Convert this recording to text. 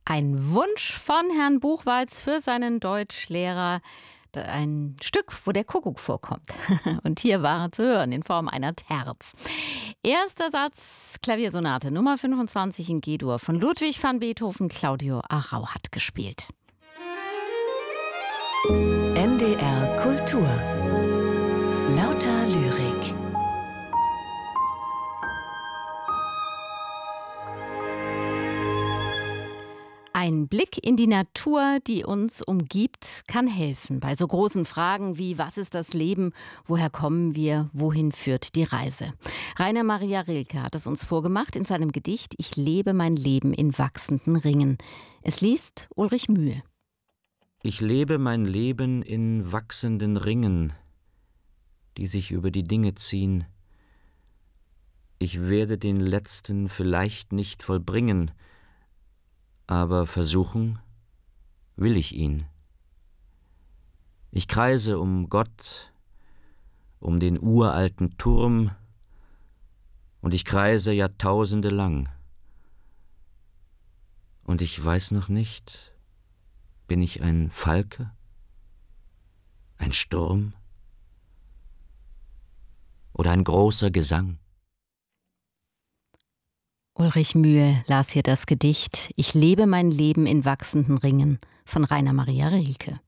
Ein Wunsch von Herrn Buchwalz für seinen Deutschlehrer. Ein Stück, wo der Kuckuck vorkommt. Und hier war er zu hören in Form einer Terz. Erster Satz, Klaviersonate Nummer 25 in G-Dur von Ludwig van Beethoven. Claudio Arrau hat gespielt. NDR Kultur. Lauter Lyrik. Ein Blick in die Natur, die uns umgibt, kann helfen bei so großen Fragen wie: Was ist das Leben? Woher kommen wir? Wohin führt die Reise? Rainer Maria Rilke hat es uns vorgemacht in seinem Gedicht Ich lebe mein Leben in wachsenden Ringen. Es liest Ulrich Mühe. Ich lebe mein Leben in wachsenden Ringen, die sich über die Dinge ziehen. Ich werde den letzten vielleicht nicht vollbringen, aber versuchen will ich ihn. Ich kreise um Gott, um den uralten Turm, und ich kreise Jahrtausende lang. Und ich weiß noch nicht, bin ich ein Falke, ein Sturm oder ein großer Gesang? Ulrich Mühe las hier das Gedicht Ich lebe mein Leben in wachsenden Ringen von Rainer Maria Rilke.